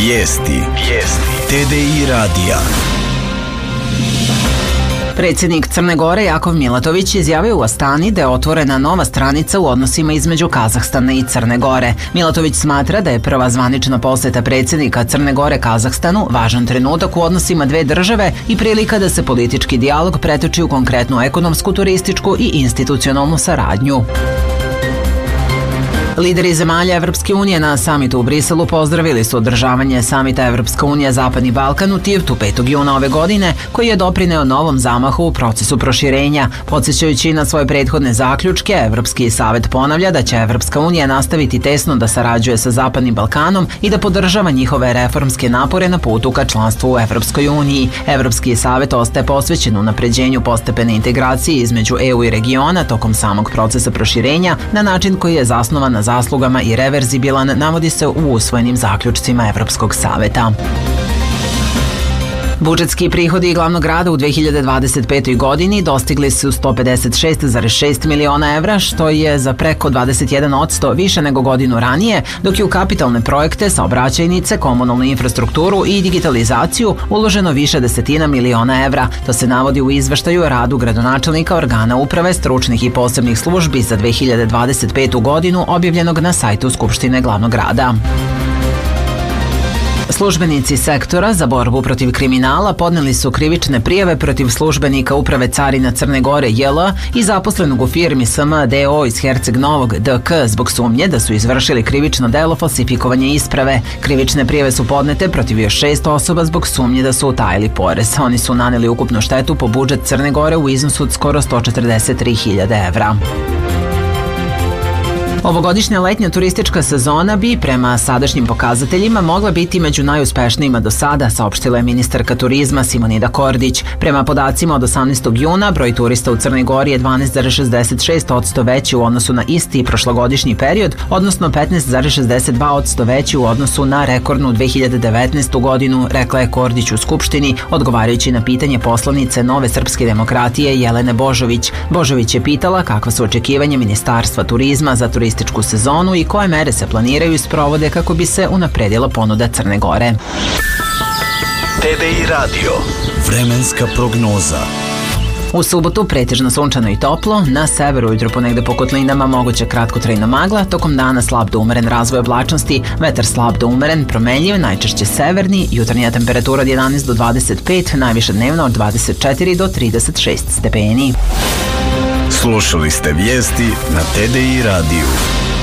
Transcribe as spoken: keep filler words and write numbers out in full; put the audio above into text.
Vijesti. Vijesti. T D I radija. Predsjednik Crne Gore Jakov Milatović izjavio u Astani da je otvorena nova stranica u odnosima između Kazahstana i Crne Gore. Milatović smatra da je prva zvanična poseta predsjednika Crne Gore Kazahstanu važan trenutak u odnosima dve države i prilika da se politički dijalog pretoči u konkretnu ekonomsku, turističku i institucionalnu saradnju. Lideri zemalja Evropske unije na samitu u Briselu pozdravili su održavanje samita Evropska unija Zapadni Balkan u Tivtu petog juna ove godine, koji je doprineo novom zamahu u procesu proširenja. Podsjećajući na svoje prethodne zaključke, Evropski savet ponavlja da će Evropska unija nastaviti tesno da sarađuje sa Zapadnim Balkanom i da podržava njihove reformske napore na putu ka članstvu u Evropskoj uniji. Evropski savet ostaje posvećen unapređenju postepene integracije između E U i regiona tokom samog procesa proširenja na način koji je zasnovan na zaslugama i reverzibilan, navodi se u usvojenim zaključcima Evropskog saveta. Budžetski prihodi glavnog grada u dve hiljade dvadeset petoj godini dostigli su sto pedeset šest zarez šest miliona evra, što je za preko dvadeset jedan posto više nego godinu ranije, dok je u kapitalne projekte, saobraćajnice, komunalnu infrastrukturu i digitalizaciju uloženo više desetina miliona evra. To se navodi u izveštaju o radu gradonačelnika organa uprave, stručnih i posebnih službi za dve hiljade dvadeset petu godinu, objavljenog na sajtu Skupštine glavnog grada. Službenici sektora za borbu protiv kriminala podneli su krivične prijave protiv službenika Uprave carina Crne Gore J L i zaposlenog u firmi S M D O iz Herceg Novog D K zbog sumnje da su izvršili krivično delo falsifikovanja isprave. Krivične prijave su podnete protiv još šest osoba zbog sumnje da su utajili porez. Oni su naneli ukupnu štetu po budžet Crne Gore u iznosu od skoro sto četrdeset tri hiljade evra. Ovogodišnja letnja turistička sezona bi, prema sadašnjim pokazateljima, mogla biti među najuspešnijima do sada, saopštila je ministarka turizma Simonida Kordić. Prema podacima od osamnaestog juna, broj turista u Crnoj Gori je dvanaest zarez šezdeset šest posto veći u odnosu na isti prošlogodišnji period, odnosno petnaest zarez šezdeset dva posto veći u odnosu na rekordnu dve hiljade devetnaestu godinu, rekla je Kordić u Skupštini, odgovarajući na pitanje poslanice Nove srpske demokratije Jelene Božović. Božović je pitala kakva su očekivanja Ministarstva turizma za turističku sezonu i koje mere se planiraju i sprovode kako bi se unapredila ponuda Crne Gore. T D I radio. Vremenska prognoza. U subotu pretežno sunčano i toplo, na severu ujutro ponegde po kotlinama moguća kratkotrajna magla, tokom dana slab do umeren razvoj oblačnosti, vetar slab do umeren, promenljiv, najčešće severni, jutarnja temperatura od jedanaest do dvadeset pet, najviše dnevno od dvadeset četiri do trideset šest stepeni. Slušali ste vijesti na T D I radiju.